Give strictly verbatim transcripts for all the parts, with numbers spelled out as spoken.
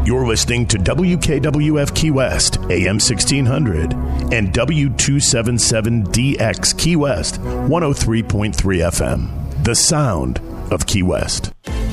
You're listening to W K W F Key West, A M sixteen hundred, and W two seventy-seven D X Key West, one oh three point three F M. The sound of Key West.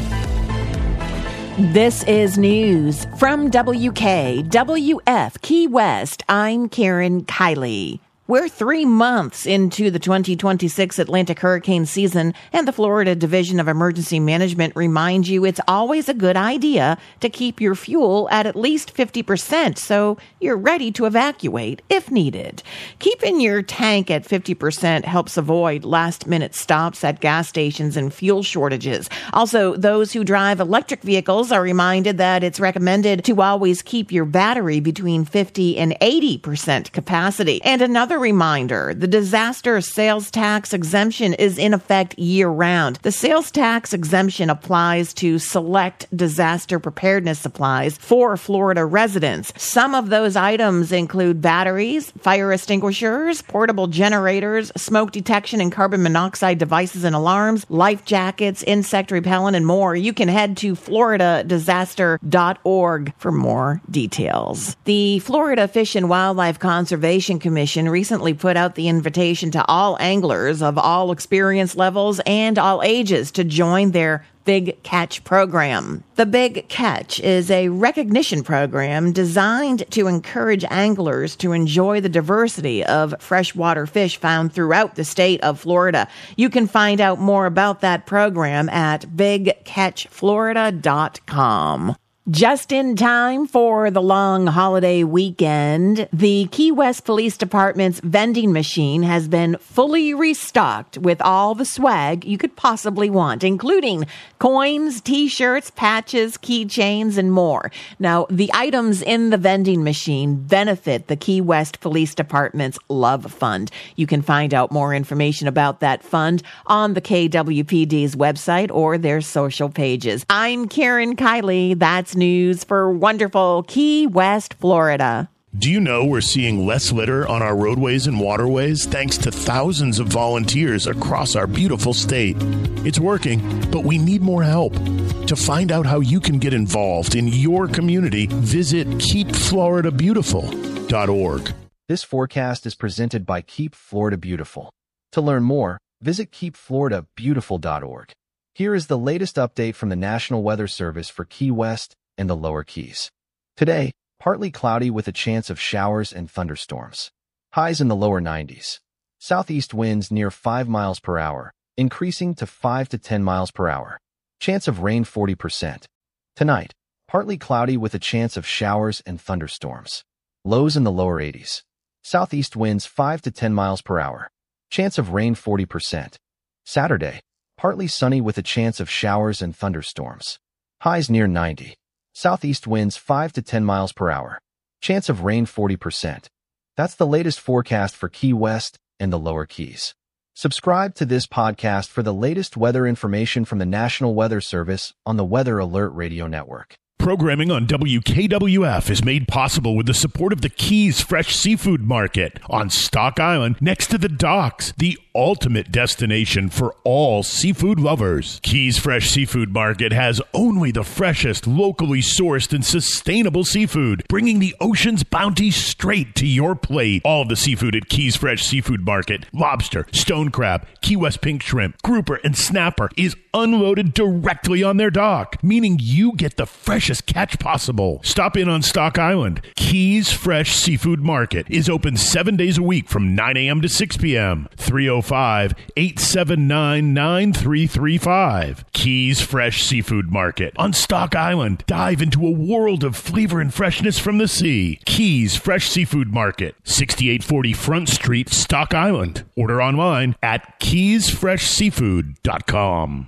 This is news from W K W F Key West. I'm Karen Kiley. We're three months into the twenty twenty-six Atlantic hurricane season, and the Florida Division of Emergency Management reminds you it's always a good idea to keep your fuel at at least fifty percent so you're ready to evacuate if needed. Keeping your tank at fifty percent helps avoid last-minute stops at gas stations and fuel shortages. Also, those who drive electric vehicles are reminded that it's recommended to always keep your battery between fifty and eighty percent capacity. And another reminder, the disaster sales tax exemption is in effect year-round. The sales tax exemption applies to select disaster preparedness supplies for Florida residents. Some of those items include batteries, fire extinguishers, portable generators, smoke detection and carbon monoxide devices and alarms, life jackets, insect repellent, and more. You can head to florida disaster dot org for more details. The Florida Fish and Wildlife Conservation Commission recently put out the invitation to all anglers of all experience levels and all ages to join their Big Catch program. The Big Catch is a recognition program designed to encourage anglers to enjoy the diversity of freshwater fish found throughout the state of Florida. You can find out more about that program at big catch florida dot com. Just in time for the long holiday weekend, the Key West Police Department's vending machine has been fully restocked with all the swag you could possibly want, including coins, t-shirts, patches, keychains, and more. Now, the items in the vending machine benefit the Key West Police Department's Love Fund. You can find out more information about that fund on the K W P D's website or their social pages. I'm Karen Kiley. That's news for wonderful Key West, Florida. Do you know we're seeing less litter on our roadways and waterways thanks to thousands of volunteers across our beautiful state? It's working, but we need more help. To find out how you can get involved in your community, visit keep florida beautiful dot org. This forecast is presented by Keep Florida Beautiful. To learn more, visit keep florida beautiful dot org. Here is the latest update from the National Weather Service for Key West and the Lower Keys. Today, partly cloudy with a chance of showers and thunderstorms. Highs in the lower nineties. Southeast winds near five miles per hour, increasing to five to ten miles per hour. Chance of rain forty percent. Tonight, partly cloudy with a chance of showers and thunderstorms. Lows in the lower eighties. Southeast winds five to ten miles per hour. Chance of rain forty percent. Saturday, partly sunny with a chance of showers and thunderstorms. Highs near ninety. Southeast winds five to ten miles per hour. Chance of rain forty percent. That's the latest forecast for Key West and the Lower Keys. Subscribe to this podcast for the latest weather information from the National Weather Service on the Weather Alert Radio Network. Programming on W K W F is made possible with the support of the Keys Fresh Seafood Market on Stock Island next to the docks, the ultimate destination for all seafood lovers. Keys Fresh Seafood Market has only the freshest, locally sourced and sustainable seafood, bringing the ocean's bounty straight to your plate. All of the seafood at Keys Fresh Seafood Market, lobster, stone crab, Key West pink shrimp, grouper, and snapper is unloaded directly on their dock, meaning you get the freshest catch possible. Stop in on Stock Island. Keys Fresh Seafood Market is open seven days a week from nine a.m. to six p.m. three oh five, eight seven nine, nine three three five. Keys Fresh Seafood Market on Stock Island. Dive into a world of flavor and freshness from the sea. Keys Fresh Seafood Market, sixty-eight forty Front Street, Stock Island. Order online at keys fresh seafood dot com.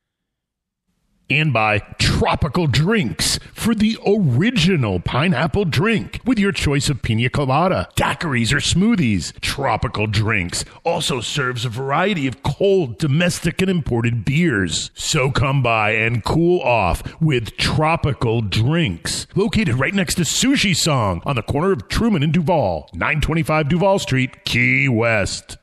And by Tropical Drinks for the original pineapple drink with your choice of pina colada, daiquiris, or smoothies. Tropical Drinks also serves a variety of cold, domestic, and imported beers. So come by and cool off with Tropical Drinks. Located right next to Sushi Song on the corner of Truman and Duval, nine twenty-five Duval Street, Key West.